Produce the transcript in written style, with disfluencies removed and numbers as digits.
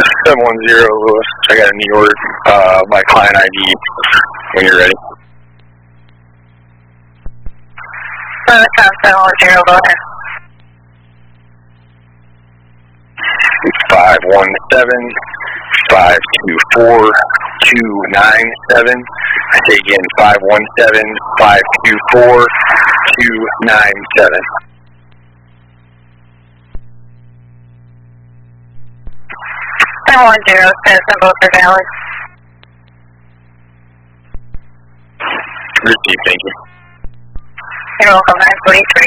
710 Lewis. I got a New York, my client ID when you're ready. 710, go ahead. 517-524-297. I say again, 517-524-297. 710 says that both are valid. Received, thank you. You're welcome, 943.